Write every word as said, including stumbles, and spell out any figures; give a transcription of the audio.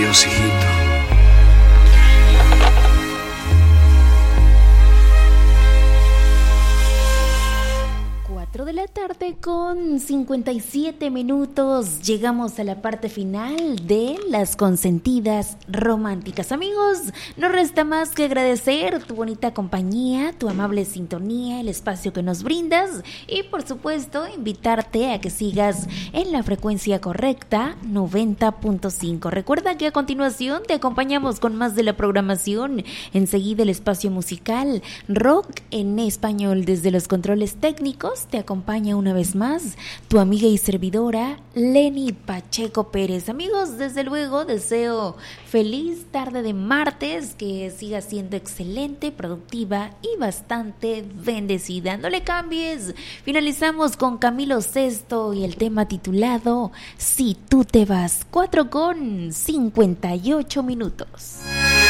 Adiós, hijito. De la tarde con cincuenta y siete minutos, llegamos a la parte final de Las Consentidas Románticas. Amigos, no resta más que agradecer tu bonita compañía, tu amable sintonía, el espacio que nos brindas y por supuesto invitarte a que sigas en la frecuencia correcta noventa punto cinco. Recuerda que a continuación te acompañamos con más de la programación, enseguida el espacio musical rock en español. Desde los controles técnicos te acompaña una vez más tu amiga y servidora Lenny Pacheco Pérez. Amigos, desde luego deseo feliz tarde de martes, que siga siendo excelente, productiva y bastante bendecida. No le cambies. Finalizamos con Camilo Sesto y el tema titulado Si tú te vas, cuatro con cincuenta y ocho minutos.